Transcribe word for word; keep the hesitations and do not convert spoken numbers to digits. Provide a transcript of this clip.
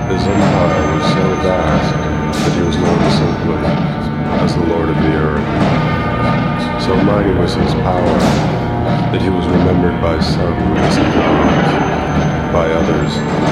His empire was so vast that he was known simply as the Lord of the Earth. So mighty was his power that he was remembered by some as a god, by others